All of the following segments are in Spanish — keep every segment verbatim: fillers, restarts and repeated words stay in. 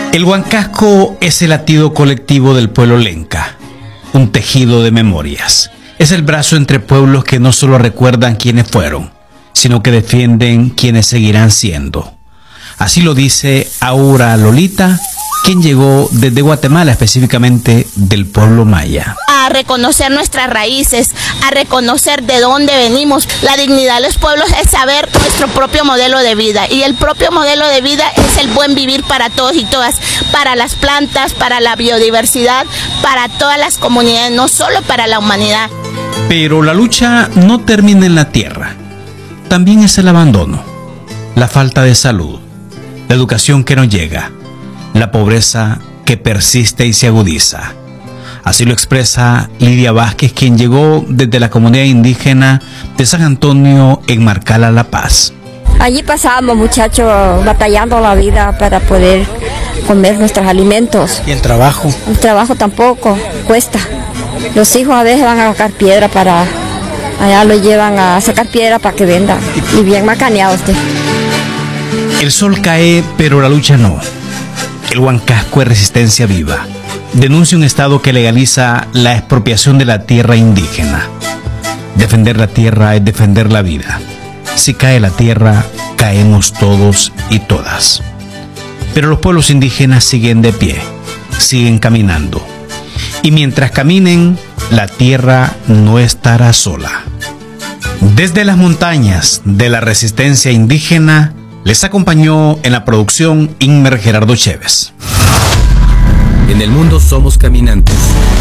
El Huancasco es el latido colectivo del pueblo lenca, un tejido de memorias. Es el brazo entre pueblos que no solo recuerdan quiénes fueron, sino que defienden quienes seguirán siendo. Así lo dice Aura Lolita, quien llegó desde Guatemala, específicamente del pueblo maya. A reconocer nuestras raíces, a reconocer de dónde venimos. La dignidad de los pueblos es saber nuestro propio modelo de vida, y el propio modelo de vida es el buen vivir para todos y todas, para las plantas, para la biodiversidad, para todas las comunidades, no solo para la humanidad. Pero la lucha no termina en la tierra. También es el abandono, la falta de salud, la educación que no llega, la pobreza que persiste y se agudiza. Así lo expresa Lidia Vázquez, quien llegó desde la comunidad indígena de San Antonio en Marcala, La Paz. Allí pasábamos, muchachos, batallando la vida para poder comer nuestros alimentos. ¿Y el trabajo? El trabajo tampoco, cuesta. Los hijos a veces van a sacar piedra para... Allá lo llevan a sacar piedra para que vendan. Y bien macaneados. El sol cae, pero la lucha no. El Huancasco es resistencia viva. Denuncia un Estado que legaliza la expropiación de la tierra indígena. Defender la tierra es defender la vida. Si cae la tierra, caemos todos y todas. Pero los pueblos indígenas siguen de pie, siguen caminando. Y mientras caminen, la tierra no estará sola. Desde las montañas de la resistencia indígena, les acompañó en la producción Inmer Gerardo Chévez. En el mundo somos caminantes.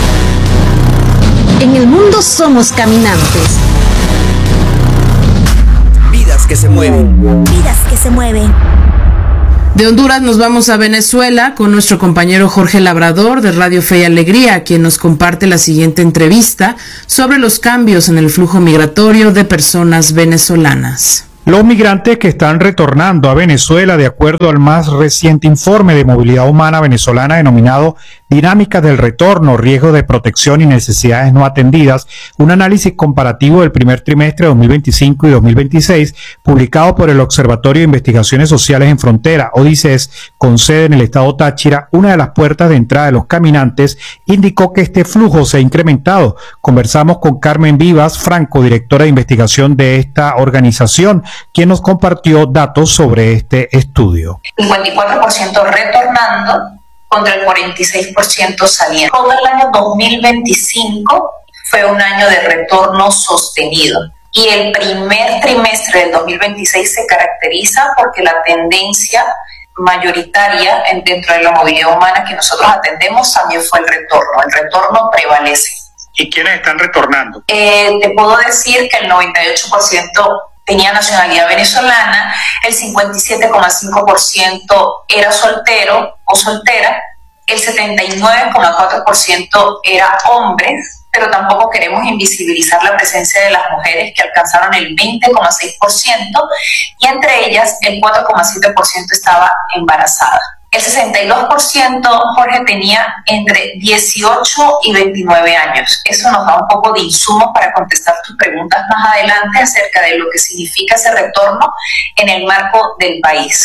En el mundo somos caminantes. Vidas que se mueven. Vidas que se mueven. De Honduras nos vamos a Venezuela con nuestro compañero Jorge Labrador de Radio Fe y Alegría, quien nos comparte la siguiente entrevista sobre los cambios en el flujo migratorio de personas venezolanas. Los migrantes que están retornando a Venezuela, de acuerdo al más reciente informe de movilidad humana venezolana denominado Dinámicas del Retorno, Riesgos de Protección y Necesidades No Atendidas, un análisis comparativo del primer trimestre de dos mil veinticinco y dos mil veintiséis, publicado por el Observatorio de Investigaciones Sociales en Frontera, ODICES, con sede en el estado Táchira, una de las puertas de entrada de los caminantes, indicó que este flujo se ha incrementado. Conversamos con Carmen Vivas Franco, directora de investigación de esta organización, quien nos compartió datos sobre este estudio. cincuenta y cuatro por ciento retornando contra el cuarenta y seis por ciento saliendo. Todo el año dos mil veinticinco fue un año de retorno sostenido y el primer trimestre del dos mil veintiséis se caracteriza porque la tendencia mayoritaria dentro de la movilidad humana que nosotros atendemos también fue el retorno. El retorno prevalece. ¿Y quiénes están retornando? Eh, te puedo decir que el noventa y ocho por ciento tenía nacionalidad venezolana, el cincuenta y siete coma cinco por ciento era soltero o soltera, el setenta y nueve coma cuatro por ciento era hombres, pero tampoco queremos invisibilizar la presencia de las mujeres, que alcanzaron el veinte coma seis por ciento, y entre ellas el cuatro coma siete por ciento estaba embarazada. El sesenta y dos por ciento, Jorge, tenía entre dieciocho y veintinueve años. Eso nos da un poco de insumo para contestar tus preguntas más adelante acerca de lo que significa ese retorno en el marco del país.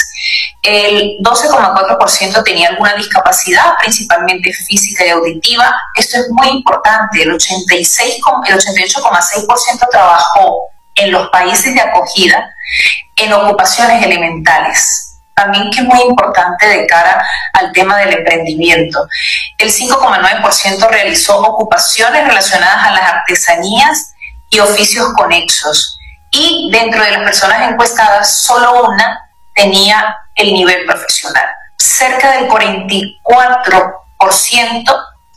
El doce coma cuatro por ciento tenía alguna discapacidad, principalmente física y auditiva. Esto es muy importante. El ochenta y seis, el ochenta y ocho coma seis por ciento trabajó en los países de acogida en ocupaciones elementales. También que es muy importante de cara al tema del emprendimiento. El cinco coma nueve por ciento realizó ocupaciones relacionadas a las artesanías y oficios conexos. Y dentro de las personas encuestadas, solo una tenía el nivel profesional. Cerca del cuarenta y cuatro por ciento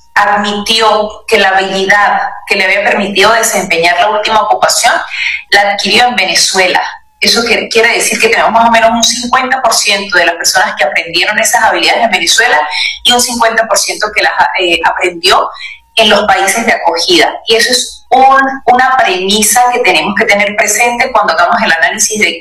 admitió que la habilidad que le había permitido desempeñar la última ocupación la adquirió en Venezuela. Eso quiere decir que tenemos más o menos un cincuenta por ciento de las personas que aprendieron esas habilidades en Venezuela y un cincuenta por ciento que las eh, aprendió en los países de acogida. Y eso es un, una premisa que tenemos que tener presente cuando hagamos el análisis de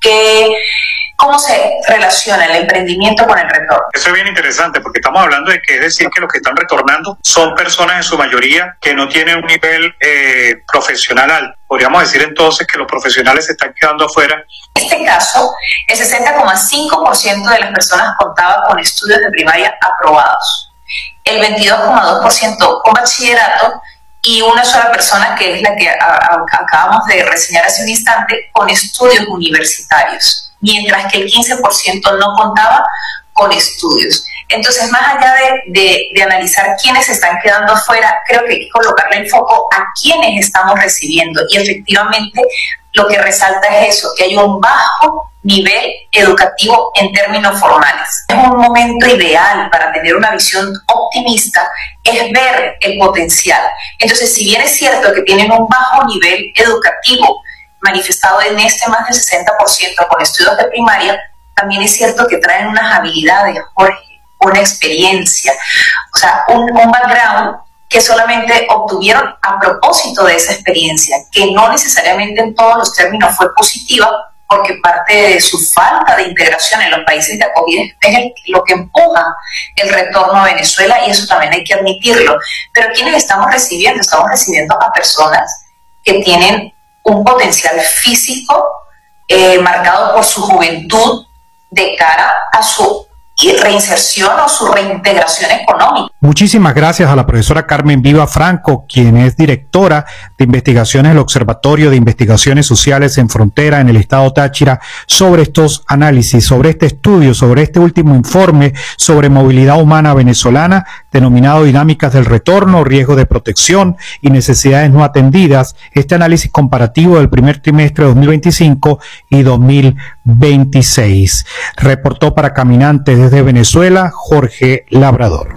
¿Qué, ¿Cómo se relaciona el emprendimiento con el retorno? Eso es bien interesante porque estamos hablando de que es decir que los que están retornando son personas en su mayoría que no tienen un nivel eh, profesional alto. Podríamos decir entonces que los profesionales se están quedando afuera. En este caso, el sesenta coma cinco por ciento de las personas contaba con estudios de primaria aprobados, el veintidós coma dos por ciento con bachillerato y una sola persona, que es la que a, a, acabamos de reseñar hace un instante, con estudios universitarios, mientras que el quince por ciento no contaba con estudios. Entonces, más allá de, de, de analizar quiénes se están quedando afuera, creo que hay que colocarle el foco a quiénes estamos recibiendo. Y efectivamente, lo que resalta es eso, que hay un bajo nivel educativo en términos formales. Es un momento ideal para tener una visión optimista, es ver el potencial. Entonces, si bien es cierto que tienen un bajo nivel educativo, manifestado en este más del sesenta por ciento con estudios de primaria, también es cierto que traen unas habilidades, Jorge, una experiencia, o sea, un, un background que solamente obtuvieron a propósito de esa experiencia, que no necesariamente en todos los términos fue positiva, porque parte de su falta de integración en los países de acogida es el, lo que empuja el retorno a Venezuela, y eso también hay que admitirlo. Pero ¿quiénes estamos recibiendo? Estamos recibiendo a personas que tienen un potencial físico eh, marcado por su juventud de cara a su reinserción o su reintegración económica. Muchísimas gracias a la profesora Carmen Viva Franco, quien es directora de investigaciones del Observatorio de Investigaciones Sociales en Frontera en el estado Táchira, sobre estos análisis, sobre este estudio, sobre este último informe sobre movilidad humana venezolana, denominado Dinámicas del Retorno, Riesgo de Protección y Necesidades no atendidas, este análisis comparativo del primer trimestre de dos mil veinticinco y dos mil veintiséis. Reportó para Caminantes desde Venezuela, Jorge Labrador.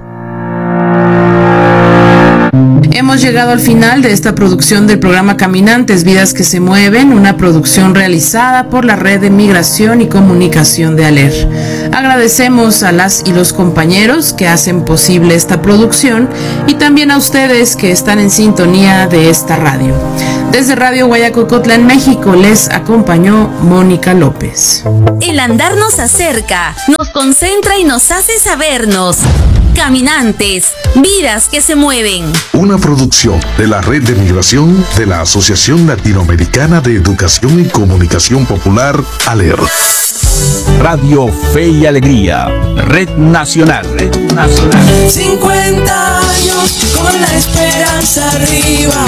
Hemos llegado al final de esta producción del programa Caminantes, Vidas que se Mueven, una producción realizada por la Red de Migración y Comunicación de ALER. Agradecemos a las y los compañeros que hacen posible esta producción y también a ustedes que están en sintonía de esta radio. Desde Radio Guayacocotla en México les acompañó Mónica López. El andar nos acerca, nos concentra y nos hace sabernos. Caminantes, vidas que se mueven. Una producción de la Red de Migración de la Asociación Latinoamericana de Educación y Comunicación Popular, ALER. Radio Fe y Alegría, Red Nacional. Red Nacional. cincuenta años con la esperanza arriba.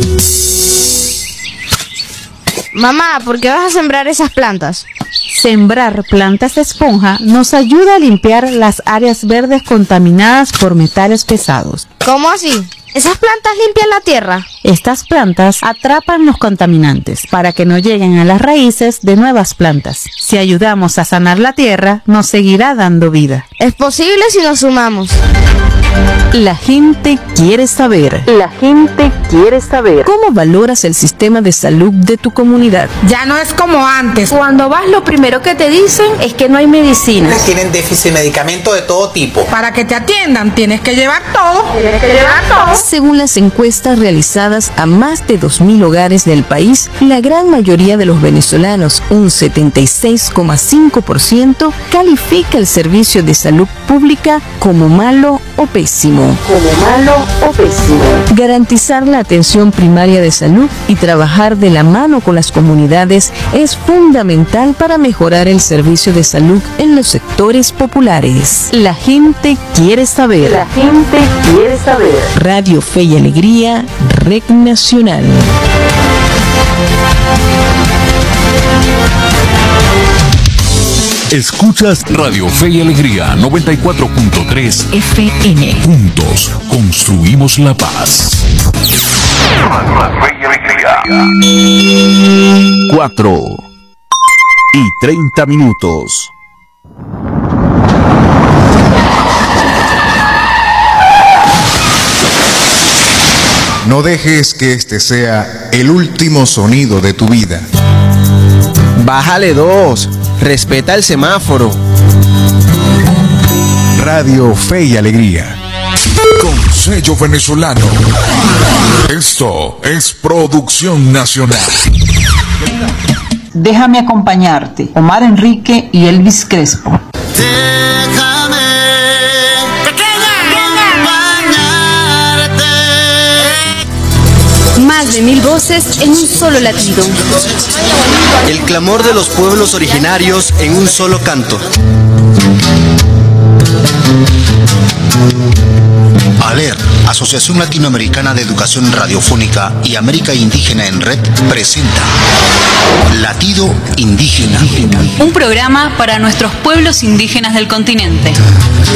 Mamá, ¿por qué vas a sembrar esas plantas? Sembrar plantas de esponja nos ayuda a limpiar las áreas verdes contaminadas por metales pesados. ¿Cómo así? ¿Esas plantas limpian la tierra? Estas plantas atrapan los contaminantes para que no lleguen a las raíces de nuevas plantas. Si ayudamos a sanar la tierra, nos seguirá dando vida. ¿Es posible si nos sumamos? La gente quiere saber. La gente quiere saber. ¿Cómo valoras el sistema de salud de tu comunidad? Ya no es como antes. Cuando vas, lo primero que te dicen es que no hay medicinas. Tienen déficit de medicamentos de todo tipo. Para que te atiendan tienes que llevar todo. Tienes que llevar todo. Según las encuestas realizadas a más de dos mil hogares del país, la gran mayoría de los venezolanos, un setenta y seis coma cinco por ciento, califica el servicio de salud pública como malo o pésimo. Como malo o pésimo. Garantizar la atención primaria de salud y trabajar de la mano con las comunidades es fundamental para mejorar el servicio de salud en los sectores populares. La gente quiere saber. La gente quiere saber. Radio Fe y Alegría, Red Nacional. Escuchas Radio Fe y Alegría noventa y cuatro punto tres F M. Juntos construimos la paz. Cuatro y treinta minutos. No dejes que este sea el último sonido de tu vida. Bájale dos. Respeta el semáforo. Radio Fe y Alegría. Con sello venezolano. Esto es producción nacional. Déjame acompañarte, Omar Enrique y Elvis Crespo. Más de mil voces en un solo latido. El clamor de los pueblos originarios en un solo canto. ALER, Asociación Latinoamericana de Educación Radiofónica y América Indígena en Red, presenta Latido Indígena. Un programa para nuestros pueblos indígenas del continente.